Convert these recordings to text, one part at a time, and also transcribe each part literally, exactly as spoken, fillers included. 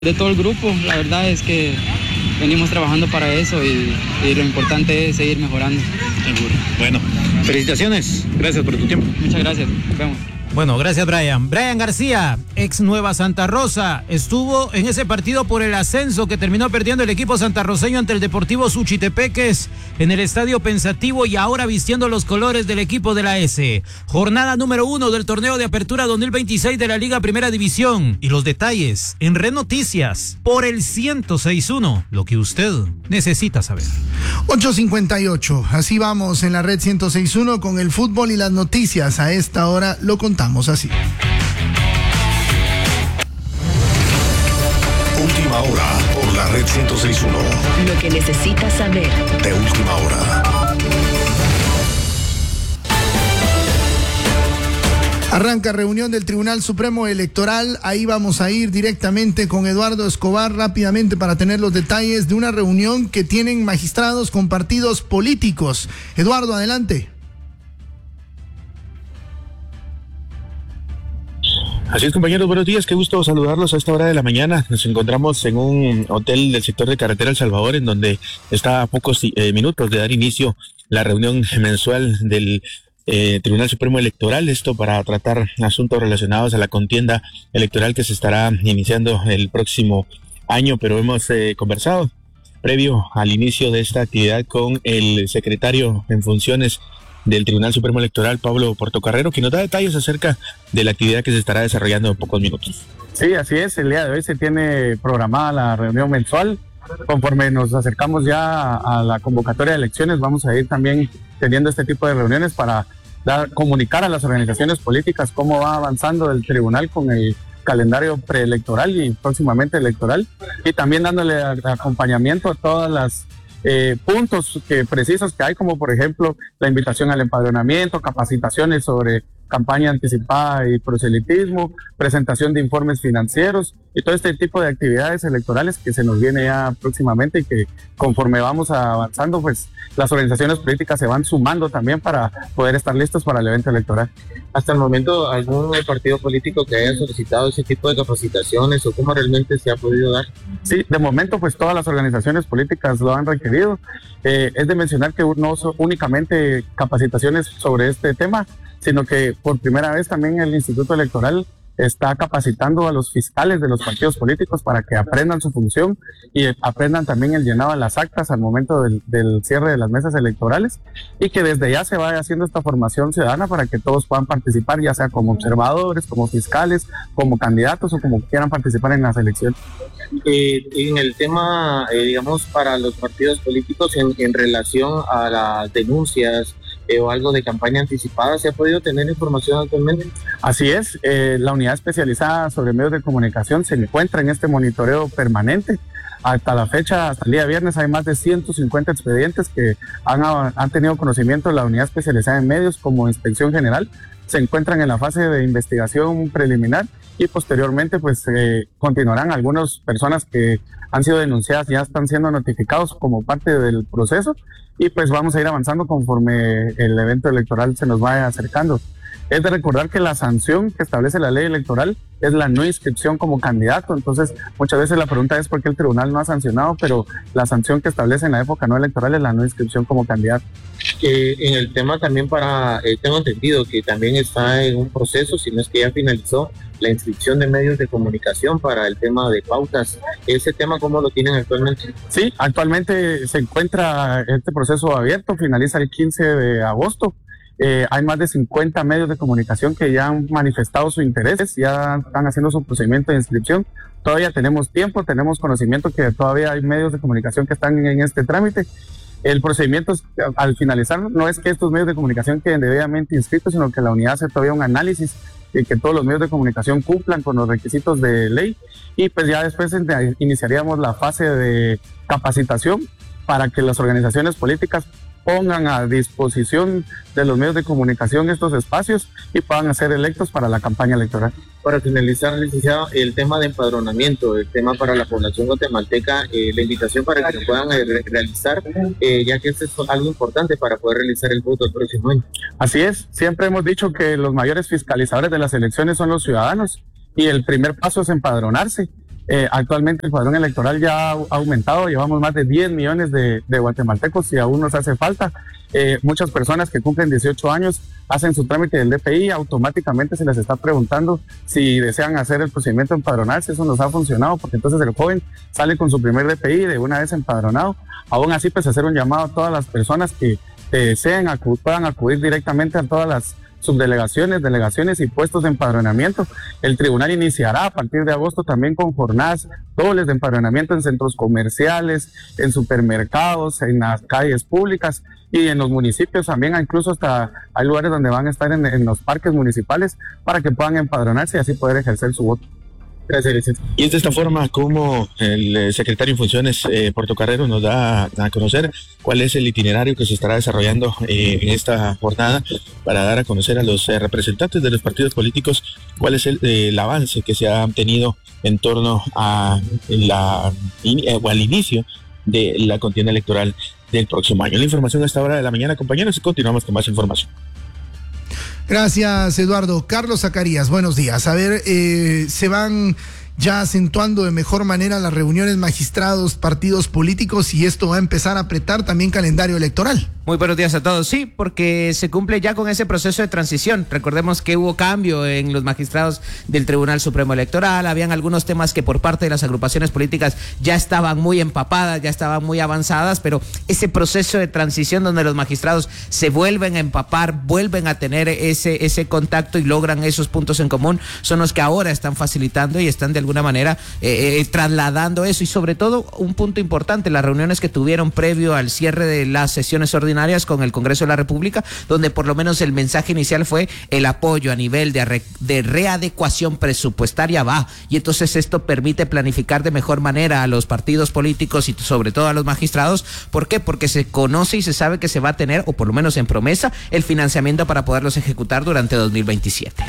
De todo el grupo, la verdad es que venimos trabajando para eso y, y lo importante es seguir mejorando. Seguro. Bueno, felicitaciones, gracias por tu tiempo. Muchas gracias, nos vemos. Bueno, gracias Brian. Brian García, ex Nueva Santa Rosa, estuvo en ese partido por el ascenso que terminó perdiendo el equipo santarroceño ante el Deportivo Suchitepeques en el Estadio Pensativo y ahora vistiendo los colores del equipo de la S. Jornada número uno del torneo de apertura dos mil veintiséis de la Liga Primera División. Y los detalles en Red Noticias por el ciento seis punto uno, lo que usted necesita saber. ocho cincuenta y ocho, así vamos en la Red ciento seis punto uno con el fútbol y las noticias. A esta hora lo contamos. Estamos así. Última hora por la Red ciento seis punto uno. Lo que necesitas saber. De última hora. Arranca reunión del Tribunal Supremo Electoral. Ahí vamos a ir directamente con Eduardo Escobar rápidamente para tener los detalles de una reunión que tienen magistrados con partidos políticos. Eduardo, adelante. Así es, compañeros, buenos días, qué gusto saludarlos a esta hora de la mañana. Nos encontramos en un hotel del sector de Carretera El Salvador, en donde está a pocos eh, minutos de dar inicio la reunión mensual del eh, Tribunal Supremo Electoral, esto para tratar asuntos relacionados a la contienda electoral que se estará iniciando el próximo año, pero hemos eh, conversado previo al inicio de esta actividad con el secretario en funciones del Tribunal Supremo Electoral, Pablo Portocarrero, que nos da detalles acerca de la actividad que se estará desarrollando en pocos minutos. Sí, así es, el día de hoy se tiene programada la reunión mensual. Conforme nos acercamos ya a la convocatoria de elecciones, vamos a ir también teniendo este tipo de reuniones para dar, comunicar a las organizaciones políticas cómo va avanzando el tribunal con el calendario preelectoral y próximamente electoral, y también dándole acompañamiento a todas las Eh, puntos que precisos que hay, como por ejemplo la invitación al empadronamiento, capacitaciones sobre campaña anticipada y proselitismo, presentación de informes financieros y todo este tipo de actividades electorales que se nos viene ya próximamente y que conforme vamos avanzando, pues las organizaciones políticas se van sumando también para poder estar listos para el evento electoral. Hasta el momento, ¿algún partido político que haya solicitado ese tipo de capacitaciones o cómo realmente se ha podido dar? Sí, de momento pues todas las organizaciones políticas lo han requerido. Eh, es de mencionar que no son únicamente capacitaciones sobre este tema, sino que por primera vez también el Instituto Electoral está capacitando a los fiscales de los partidos políticos para que aprendan su función y aprendan también el llenado de las actas al momento del, del cierre de las mesas electorales, y que desde ya se vaya haciendo esta formación ciudadana para que todos puedan participar, ya sea como observadores, como fiscales, como candidatos o como quieran participar en las elecciones. Eh, en el tema, eh, digamos, para los partidos políticos en, en relación a las denuncias eh, o algo de campaña anticipada, ¿se ha podido tener información actualmente? Así es, eh, la unidad especializada sobre medios de comunicación se encuentra en este monitoreo permanente. Hasta la fecha, hasta el día viernes, hay más de ciento cincuenta expedientes que han, han tenido conocimiento de la unidad especializada en medios como Inspección General. Se encuentran en la fase de investigación preliminar y posteriormente pues eh, continuarán. Algunas personas que han sido denunciadas ya están siendo notificados como parte del proceso, y pues vamos a ir avanzando conforme el evento electoral se nos vaya acercando. Es de recordar que la sanción que establece la ley electoral es la no inscripción como candidato. Entonces, muchas veces la pregunta es por qué el tribunal no ha sancionado, pero la sanción que establece en la época no electoral es la no inscripción como candidato. Eh, en el tema también para, eh, tengo entendido que también está en un proceso, si no es que ya finalizó, la inscripción de medios de comunicación para el tema de pautas. ¿Ese tema cómo lo tienen actualmente? Sí, actualmente se encuentra este proceso abierto, finaliza el quince de agosto. Eh, hay más de cincuenta medios de comunicación que ya han manifestado su interés, ya están haciendo su procedimiento de inscripción. Todavía tenemos tiempo, tenemos conocimiento que todavía hay medios de comunicación que están en este trámite. El procedimiento al finalizar no es que estos medios de comunicación queden debidamente inscritos, sino que la unidad hace todavía un análisis y que todos los medios de comunicación cumplan con los requisitos de ley, y pues ya después iniciaríamos la fase de capacitación para que las organizaciones políticas pongan a disposición de los medios de comunicación estos espacios y puedan ser electos para la campaña electoral. Para finalizar, licenciado, el tema de empadronamiento, el tema para la población guatemalteca, eh, la invitación para que lo puedan eh, realizar, eh, ya que esto es algo importante para poder realizar el voto el próximo año. Así es, siempre hemos dicho que los mayores fiscalizadores de las elecciones son los ciudadanos, y el primer paso es empadronarse. Eh, actualmente el padrón electoral ya ha aumentado, llevamos más de diez millones de, de guatemaltecos y aún nos hace falta. Eh, muchas personas que cumplen dieciocho años hacen su trámite del D P I, automáticamente se les está preguntando si desean hacer el procedimiento de empadronarse. Eso nos ha funcionado porque entonces el joven sale con su primer D P I de una vez empadronado. Aún así, pues hacer un llamado a todas las personas que eh, deseen acu- puedan acudir directamente a todas las subdelegaciones, delegaciones y puestos de empadronamiento. El tribunal iniciará a partir de agosto también con jornadas dobles de empadronamiento en centros comerciales, en supermercados, en las calles públicas y en los municipios también, incluso hasta hay lugares donde van a estar en, en los parques municipales para que puedan empadronarse y así poder ejercer su voto. Gracias. Y es de esta forma como el secretario en funciones, eh, Portocarrero, nos da a conocer cuál es el itinerario que se estará desarrollando eh, en esta jornada para dar a conocer a los eh, representantes de los partidos políticos cuál es el, eh, el avance que se ha tenido en torno a la, in, eh, o al inicio de la contienda electoral del próximo año. La información a esta hora de la mañana, compañeros, y continuamos con más información. Gracias, Eduardo. Carlos Zacarías, buenos días. A ver, eh, se van ya acentuando de mejor manera las reuniones magistrados, partidos políticos, y esto va a empezar a apretar también calendario electoral. Muy buenos días a todos. Sí, porque se cumple ya con ese proceso de transición. Recordemos que hubo cambio en los magistrados del Tribunal Supremo Electoral. Habían algunos temas que por parte de las agrupaciones políticas ya estaban muy empapadas, ya estaban muy avanzadas, pero ese proceso de transición donde los magistrados se vuelven a empapar, vuelven a tener ese, ese contacto y logran esos puntos en común, son los que ahora están facilitando y están de alguna manera eh, eh, trasladando eso. Y sobre todo, un punto importante, las reuniones que tuvieron previo al cierre de las sesiones ordinarias con el Congreso de la República, donde por lo menos el mensaje inicial fue el apoyo a nivel de, re, de readecuación presupuestaria va, y entonces esto permite planificar de mejor manera a los partidos políticos y sobre todo a los magistrados. ¿Por qué? Porque se conoce y se sabe que se va a tener, o por lo menos en promesa, el financiamiento para poderlos ejecutar durante dos mil veintisiete.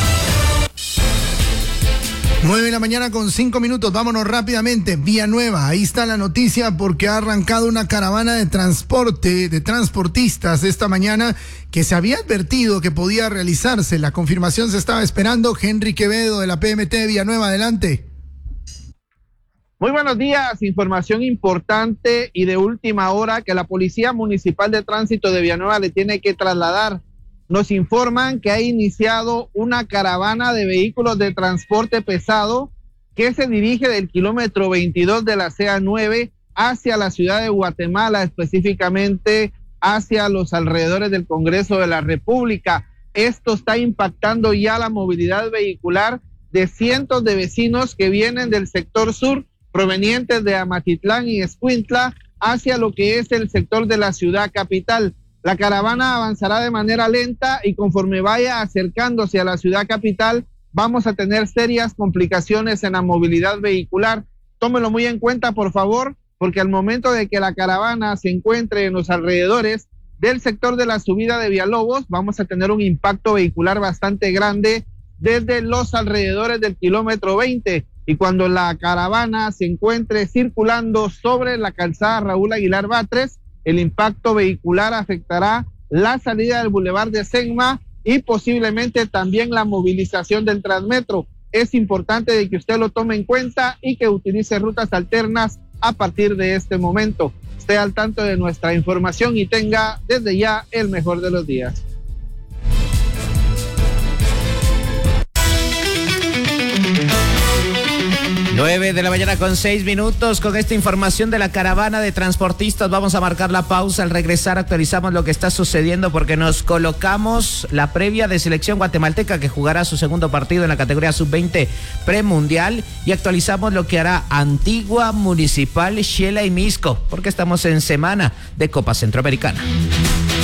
nueve de la mañana con cinco minutos, vámonos rápidamente. Villanueva, ahí está la noticia porque ha arrancado una caravana de transporte, de transportistas esta mañana que se había advertido que podía realizarse. La confirmación se estaba esperando. Henry Quevedo de la P M T de Villanueva, adelante. Muy buenos días, información importante y de última hora que la Policía Municipal de Tránsito de Villanueva le tiene que trasladar. Nos informan que ha iniciado una caravana de vehículos de transporte pesado que se dirige del kilómetro veintidós de la C A nueve hacia la ciudad de Guatemala, específicamente hacia los alrededores del Congreso de la República. Esto está impactando ya la movilidad vehicular de cientos de vecinos que vienen del sector sur, provenientes de Amatitlán y Escuintla, hacia lo que es el sector de la ciudad capital. La caravana avanzará de manera lenta y conforme vaya acercándose a la ciudad capital, vamos a tener serias complicaciones en la movilidad vehicular. Tómelo muy en cuenta, por favor, porque al momento de que la caravana se encuentre en los alrededores del sector de la subida de Villalobos, vamos a tener un impacto vehicular bastante grande desde los alrededores del kilómetro veinte. Y cuando la caravana se encuentre circulando sobre la calzada Raúl Aguilar Batres, el impacto vehicular afectará la salida del Boulevard de Senma y posiblemente también la movilización del Transmetro. Es importante de que usted lo tome en cuenta y que utilice rutas alternas a partir de este momento. Esté al tanto de nuestra información y tenga desde ya el mejor de los días. nueve de la mañana con seis minutos. Con esta información de la caravana de transportistas vamos a marcar la pausa. Al regresar actualizamos lo que está sucediendo porque nos colocamos la previa de selección guatemalteca que jugará su segundo partido en la categoría sub veinte premundial y actualizamos lo que hará Antigua, Municipal, Xela y Misco porque estamos en semana de Copa Centroamericana.